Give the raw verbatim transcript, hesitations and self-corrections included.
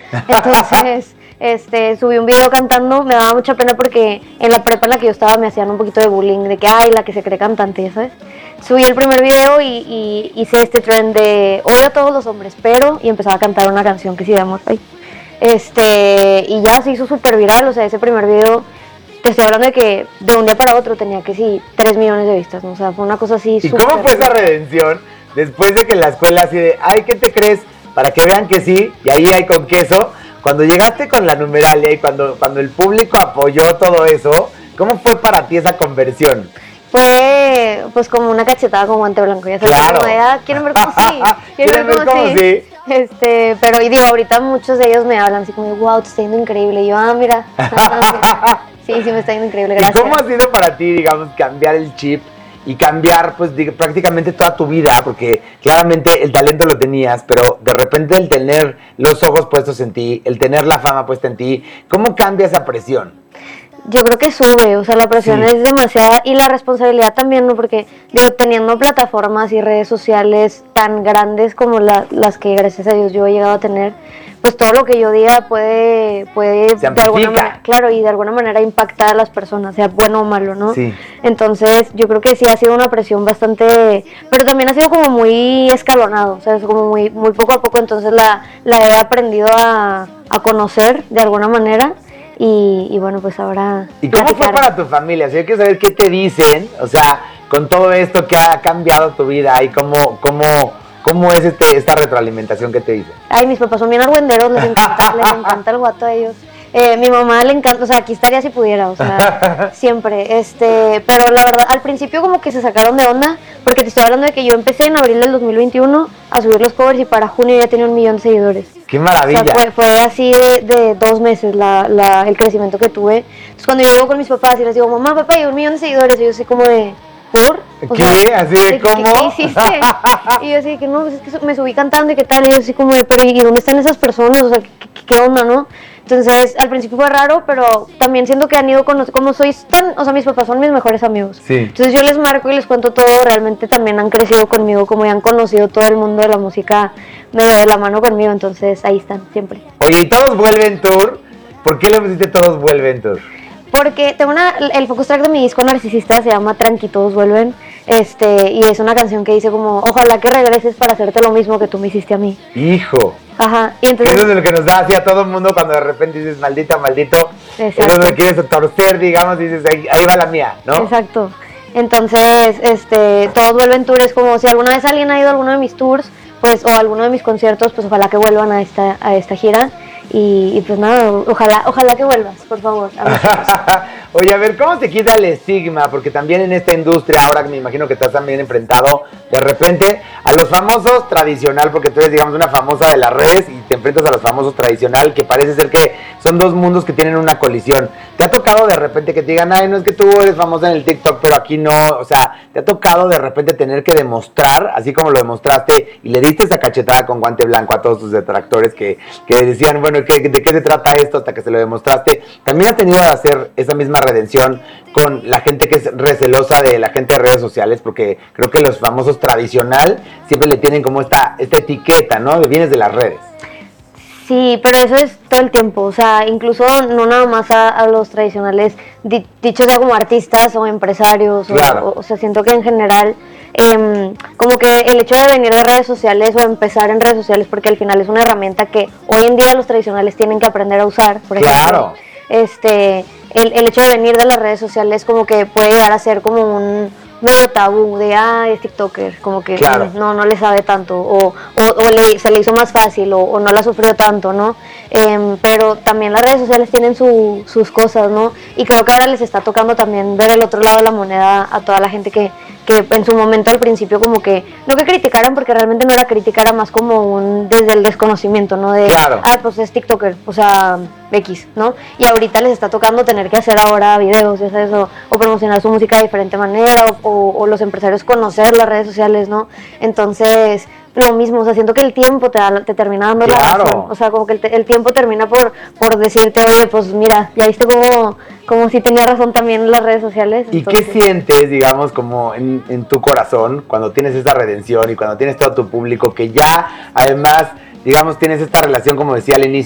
Entonces, este, subí un video cantando, me daba mucha pena porque en la prepa en la que yo estaba me hacían un poquito de bullying, de que, ay, la que se cree cantante, ¿sabes? Subí el primer video y, y hice este trend de odio a todos los hombres, pero, y empezaba a cantar una canción que se llama, ay, este, y ya se hizo súper viral, o sea, ese primer video, te estoy hablando de que de un día para otro tenía que sí, tres millones de vistas, ¿no? O sea, fue una cosa así ¿Y súper... cómo fue esa redención después de que en la escuela así de, ay, ¿qué te crees? Para que vean que sí, y ahí hay con queso. Cuando llegaste con la numeralia y cuando, cuando el público apoyó todo eso, ¿cómo fue para ti esa conversión? Fue pues como una cachetada con guante blanco, ya sabes, Claro. como de, ah, quieren ver cómo sí, quieren ver cómo sí. Este, pero y digo, ahorita muchos de ellos me hablan así como, wow, te está yendo increíble, y yo, ah, mira, sí, sí me está yendo increíble, gracias. ¿Y cómo ha sido para ti, digamos, cambiar el chip y cambiar, pues, digo, prácticamente toda tu vida? Porque claramente el talento lo tenías, pero de repente el tener los ojos puestos en ti, el tener la fama puesta en ti, ¿cómo cambia esa presión? Yo creo que sube, o sea, la presión sí. es demasiada y la responsabilidad también, ¿no? Porque, digo, teniendo plataformas y redes sociales tan grandes como la, las que, gracias a Dios, yo he llegado a tener, pues todo lo que yo diga puede, puede de alguna manera, claro, y de alguna manera impactar a las personas, sea bueno o malo, ¿no? Sí. Entonces, yo creo que sí ha sido una presión bastante, pero también ha sido como muy escalonado, o sea, es como muy, muy poco a poco, entonces la, la he aprendido a, a conocer de alguna manera. Y, y bueno, pues ahora... ¿Y cómo platicar. Fue para tu familia? O sea, yo quiero saber qué te dicen, o sea, con todo esto que ha cambiado tu vida y cómo, cómo, cómo es este, esta retroalimentación que te dicen. Ay, mis papás son bien argüenderos, les encanta, les encanta el guato a ellos. Eh, mi mamá le encanta, o sea, aquí estaría si pudiera, o sea, siempre, este, pero la verdad, al principio como que se sacaron de onda, porque te estoy hablando de que yo empecé en abril del dos mil veintiuno a subir los covers y para junio ya tenía un millón de seguidores. ¡Qué maravilla! O sea, fue, fue así de, de dos meses la, la, el crecimiento que tuve. Entonces cuando yo llego con mis papás y les digo, mamá, papá, yo un millón de seguidores, y yo así como de... ¿Por? O ¿Qué? Sea, ¿así de cómo? ¿Qué, qué hiciste? Y yo así de que no, pues es que me subí cantando y qué tal, y yo así como de, pero ¿y dónde están esas personas? O sea, ¿qué, qué, qué onda, no? Entonces, al principio fue raro, pero también siento que han ido con, como soy tan, o sea, mis papás son mis mejores amigos. Sí. Entonces yo les marco y les cuento todo, realmente también han crecido conmigo, como ya han conocido todo el mundo de la música medio de la mano conmigo, entonces ahí están, siempre. Oye, ¿y Todos Vuelven Tour? ¿Por qué le pusiste Todos Vuelven Tour? Porque tengo una, el focus track de mi disco Narcisista se llama Tranqui, Todos Vuelven, este, y es una canción que dice como, ojalá que regreses para hacerte lo mismo que tú me hiciste a mí. ¡Hijo! Ajá, y entonces... Eso es lo que nos da así a todo el mundo cuando de repente dices, maldita, maldito. Exacto. Es donde quieres torcer, digamos, y dices, ahí, ahí va la mía, ¿no? Exacto. Entonces, este, Todos Vuelven Tour es como si alguna vez alguien ha ido a alguno de mis tours, pues, o a alguno de mis conciertos, pues ojalá que vuelvan a esta, a esta gira. Y, y pues nada, ojalá, ojalá que vuelvas, por favor. A Oye, a ver, ¿cómo se quita el estigma? Porque también en esta industria, ahora que me imagino que estás también enfrentado de repente a los famosos tradicional, porque tú eres, digamos, una famosa de las redes y te enfrentas a los famosos tradicional, que parece ser que son dos mundos que tienen una colisión. ¿Te ha tocado de repente que te digan, ay, no es que tú eres famosa en el TikTok, pero aquí no? O sea, ¿te ha tocado de repente tener que demostrar, así como lo demostraste y le diste esa cachetada con guante blanco a todos tus detractores que, que decían, bueno, ¿qué, ¿de qué se trata esto? Hasta que se lo demostraste. ¿También has tenido que hacer esa misma redención con la gente que es recelosa de la gente de redes sociales? Porque creo que los famosos tradicional siempre le tienen como esta, esta etiqueta, ¿no? De vienes de las redes. Sí, pero eso es todo el tiempo, o sea, incluso no nada más a, a los tradicionales, di, dicho sea como artistas o empresarios, claro. o, o sea, siento que en general, eh, como que el hecho de venir de redes sociales o empezar en redes sociales, porque al final es una herramienta que hoy en día los tradicionales tienen que aprender a usar, por ejemplo, claro. este, el, el hecho de venir de las redes sociales como que puede llegar a ser como un medio tabú de, ah, es TikToker, como que claro. no, no le sabe tanto, o, o, o le, se le hizo más fácil, o, o no la sufrió tanto, ¿no? Eh, pero también las redes sociales tienen su, sus cosas, ¿no? Y creo que ahora les está tocando también ver el otro lado de la moneda a toda la gente que, que en su momento al principio como que, no que criticaran, porque realmente no era crítica, era más como un, desde el desconocimiento, ¿no? De, claro. ah, pues es TikToker, o sea, X, ¿no? Y ahorita les está tocando tener que hacer ahora videos, ya sabes, o, o promocionar su música de diferente manera, o, o, o los empresarios conocer las redes sociales, ¿no? Entonces, lo mismo, o sea, siento que el tiempo te, da, te termina dando claro. la razón, o sea, como que el, te, el tiempo termina por, por decirte, oye, pues mira, ya viste como, como si tenía razón también en las redes sociales. ¿Y entonces, qué sientes, digamos, como en, en tu corazón cuando tienes esa redención y cuando tienes todo tu público que ya, además, digamos, tienes esta relación, como decía al inicio,